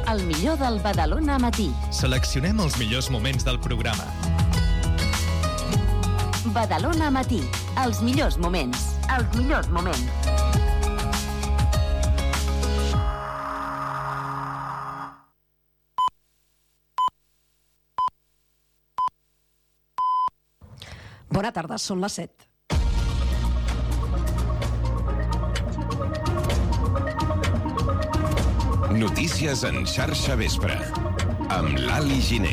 el millor del Badalona Matí. Seleccionem els millors moments del programa. Badalona Matí, els millors moments. Els millors moments. Bona tarda, són les 7. Notícies en xarxa vespre, amb l'Ali Giner.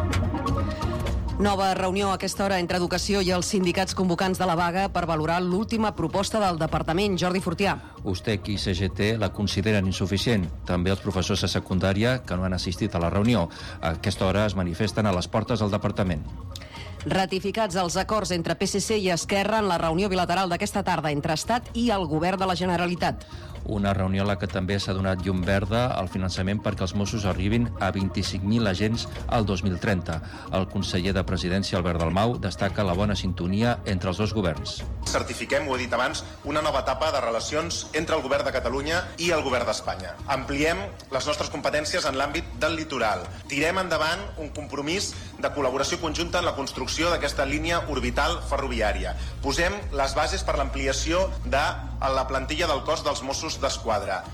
Nova reunió a aquesta hora entre Educació i els sindicats convocants de la vaga per valorar l'última proposta del departament. Jordi Fortià. USTEC i CGT la consideren insuficient. També els professors de secundària que no han assistit a la reunió. A aquesta hora es manifesten a les portes del departament. Ratificats els acords entre PSC i Esquerra en la reunió bilateral d'aquesta tarda entre Estat i el Govern de la Generalitat. Una reunió a la que també s'ha donat llum verda al finançament perquè els Mossos arribin a 25.000 agents al 2030. El conseller de Presidència, Albert Dalmau, destaca la bona sintonia entre els dos governs. Certifiquem, ho he dit abans, una nova etapa de relacions entre el Govern de Catalunya i el Govern d'Espanya. Ampliem les nostres competències en l'àmbit del litoral. Tirem endavant un compromís de col·laboració conjunta en la construcció d'aquesta línia orbital ferroviària. Posem les bases per l'ampliació de la plantilla del cos dels Mossos d'Esquadra.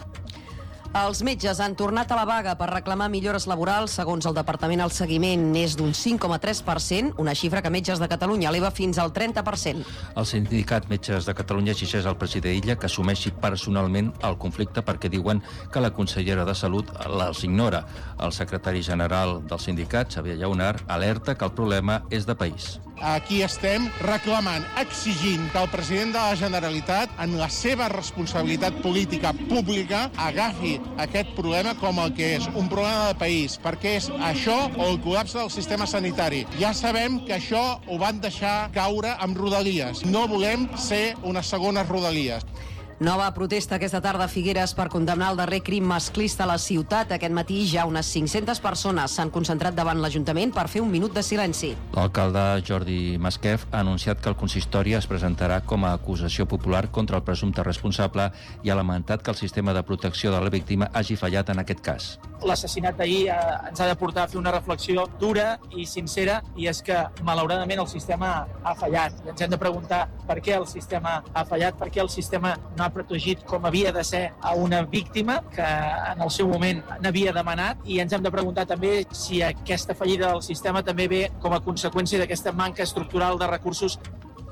Els metges han tornat a la vaga per reclamar millores laborals. Segons el departament, el seguiment és d'un 5,3%, una xifra que Metges de Catalunya eleva fins al 30%. El sindicat Metges de Catalunya exigeix al president Illa que assumeixi personalment el conflicte perquè diuen que la consellera de Salut els ignora. El secretari general del sindicat, Xavier Llaunar, alerta que el problema és de país. Aquí estem reclamant, exigint que el president de la Generalitat, en la seva responsabilitat política pública, agafi aquest problema com el que és, un problema de país, perquè és això o el col·lapse del sistema sanitari. Ja sabem que això ho van deixar caure amb Rodalies. No volem ser unes segones Rodalies. Nova protesta aquesta tarda a Figueres per condemnar el darrer crim masclista a la ciutat. Aquest matí ja unes 500 persones s'han concentrat davant l'Ajuntament per fer un minut de silenci. L'alcalde Jordi Masquef ha anunciat que el consistori es presentarà com a acusació popular contra el presumpte responsable i ha lamentat que el sistema de protecció de la víctima hagi fallat en aquest cas. L'assassinat d'ahir ens ha de portar a fer una reflexió dura i sincera, i és que malauradament el sistema ha fallat. I ens hem de preguntar per què el sistema ha fallat, per què el sistema no ha protegit com havia de ser a una víctima que en el seu moment n'havia demanat, i ens hem de preguntar també si aquesta fallida del sistema també ve com a conseqüència d'aquesta manca estructural de recursos.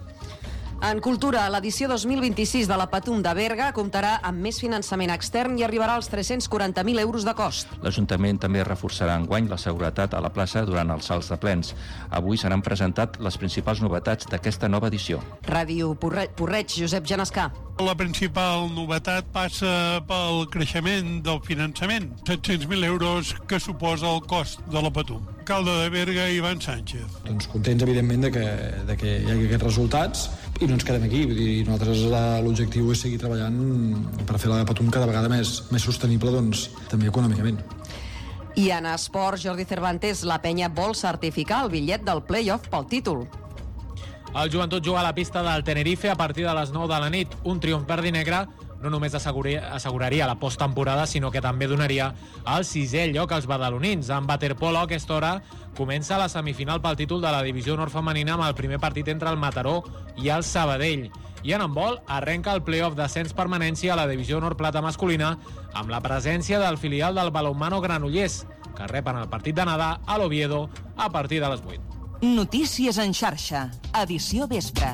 En cultura, l'edició 2026 de la Patum de Berga comptarà amb més finançament extern i arribarà als 340.000 euros de cost. L'Ajuntament també reforçarà enguany la seguretat a la plaça durant els salts de plens. Avui se n'han presentat les principals novetats d'aquesta nova edició. Ràdio Porreig, Josep Genescà. La principal novetat passa pel creixement del finançament, 700.000 euros que suposa el cost de la Patum. Alcalde de Berga, Ivan Sánchez. Doncs contents, evidentment, de que hi hagi aquests resultats, i no ens quedem aquí. Vull dir, nosaltres l'objectiu és seguir treballant per fer la Patum cada vegada més sostenible, doncs, també econòmicament. I en esports, Jordi Cervantes, la penya vol certificar el bitllet del play-off pel títol. El Joventut juga a la pista del Tenerife a partir de les 9 de la nit. Un triomf verd i negre no només asseguraria la posttemporada, sinó que també donaria el 6è lloc als badalonins. En waterpolo, a aquesta hora, comença la semifinal pel títol de la divisió honor femenina amb el primer partit entre el Mataró i el Sabadell. I en handbol arrenca el play-off d'ascens permanència a la divisió honor plata masculina amb la presència del filial del Balonmano Granollers, que repen el partit d'anada a l'Oviedo a partir de les 8. Notícies en xarxa, edició vespre.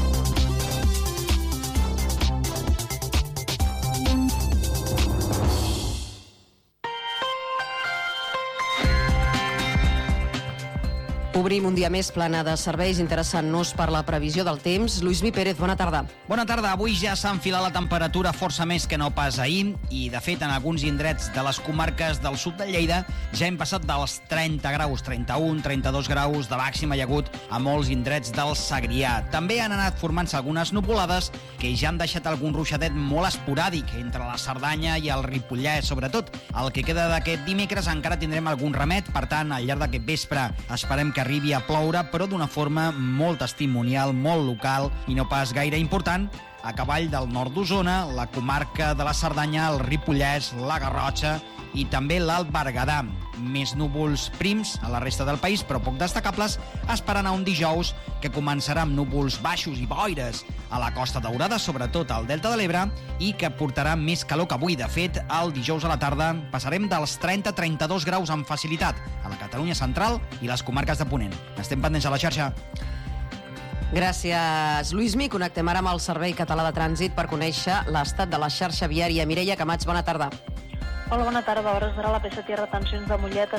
Obrim un dia més plana de serveis, interessant-nos per la previsió del temps. Lluís Pérez, bona tarda. Bona tarda. Avui ja s'ha enfilat la temperatura força més que no pas ahir i, de fet, en alguns indrets de les comarques del sud de Lleida ja hem passat dels 30 graus, 31, 32 graus de màxima hi ha hagut a molts indrets del Segrià. També han anat formant-se algunes nuvolades que ja han deixat algun ruixadet molt esporàdic entre la Cerdanya i el Ripollès, sobretot. El que queda d'aquest dimecres encara tindrem algun remet, per tant, al llarg d'aquest vespre esperem que arribi a ploure, però d'una forma molt testimonial, molt local i no pas gaire important, a cavall del nord d'Osona, la comarca de la Cerdanya, el Ripollès, la Garrotxa i també l'Alt Berguedà. Més núvols prims a la resta del país, però poc destacables, esperant a un dijous que començarà amb núvols baixos i boires a la Costa Daurada, sobretot al Delta de l'Ebre, i que portarà més calor que avui. De fet, el dijous a la tarda passarem dels 30-32 graus amb facilitat a la Catalunya central i les comarques de Ponent. Estem pendents a la xarxa. Gràcies, Lluïsmi. Connectem ara amb el Servei Català de Trànsit per conèixer l'estat de la xarxa viària. Mireia Camats, bona tarda. Hola, bona tarda. A hores d'ara la P7 hi ha retencions de Mollet